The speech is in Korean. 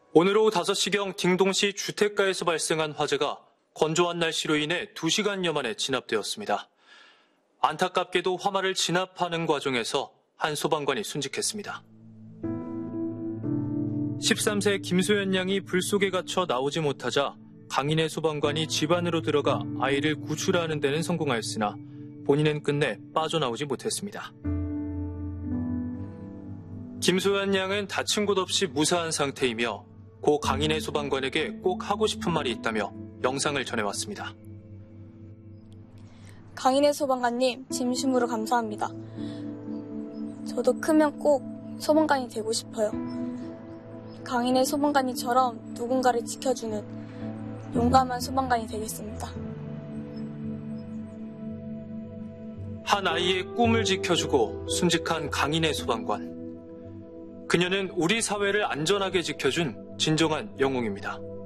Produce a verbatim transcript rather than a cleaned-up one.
오늘 오후 다섯 시경 딩동시 주택가에서 발생한 화재가 건조한 날씨로 인해 두 시간여 만에 진압되었습니다. 안타깝게도 화마를 진압하는 과정에서 한 소방관이 순직했습니다. 십삼 세 김소연 양이 불 속에 갇혀 나오지 못하자 강인혜 소방관이 집 안으로 들어가 아이를 구출하는 데는 성공하였으나 본인은 끝내 빠져나오지 못했습니다. 김소연 양은 다친 곳 없이 무사한 상태이며 고 강인혜 소방관에게 꼭 하고 싶은 말이 있다며 영상을 전해왔습니다. 강인혜 소방관님, 진심으로 감사합니다. 저도 크면 꼭 소방관이 되고 싶어요. 강인혜 소방관님처럼 누군가를 지켜주는 용감한 소방관이 되겠습니다. 한 아이의 꿈을 지켜주고 순직한 강인혜 소방관. 그녀는 우리 사회를 안전하게 지켜준 진정한 영웅입니다.